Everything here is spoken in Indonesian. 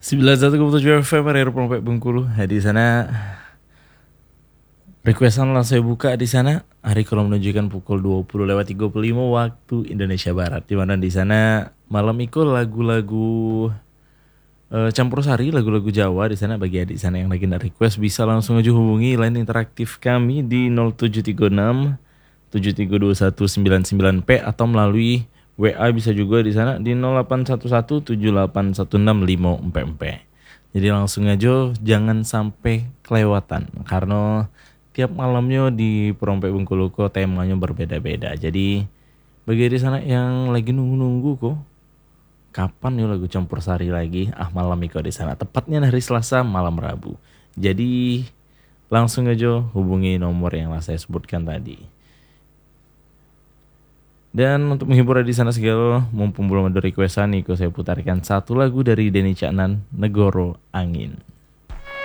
91,7 FM Radio Prompek Bengkulu. Di sana requestan langsung saya buka di sana. Hari kalau menunjukkan pukul 20:35 waktu Indonesia Barat. Di mana di sana malam itu lagu-lagu campur sari, lagu-lagu Jawa di sana. Bagi adik sana yang lagi request bisa langsung aja hubungi line interaktif kami di 0736 732199P atau melalui WA bisa juga di sana di 0811781654. Jadi langsung aja jangan sampai kelewatan karena tiap malamnya di Prompek Bengkulu kok temanya berbeda-beda. Jadi bagi di sana yang lagi nunggu-nunggu kok kapan ya lagu campur sari lagi? Malam iko di sana. Tepatnya hari Selasa malam Rabu. Jadi langsung aja hubungi nomor yang saya sebutkan tadi. Dan untuk menghibur di sana segala, mumpung belum ada requestan nih, saya putarkan satu lagu dari Denny Caknan, Negoro Angin.